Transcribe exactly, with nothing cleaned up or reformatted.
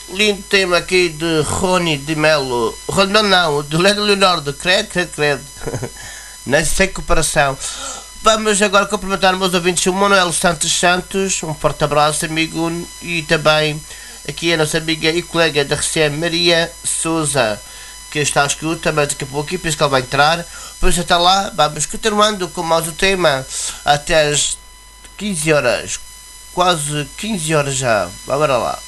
Lindo tema aqui de Rony de Melo. Rony não, não, de Leda Leonardo. Credo, credo, credo. Nem sem comparação. Vamos agora cumprimentar meus ouvintes, o Manuel Santos Santos. Um forte abraço, amigo. E também aqui a nossa amiga e colega da R C M, Maria Souza, que está à escuta, mas daqui a pouco aqui, penso que ela vai entrar. Depois até lá, vamos continuando com mais o tema até as quinze horas. Quase quinze horas já. Vamos lá.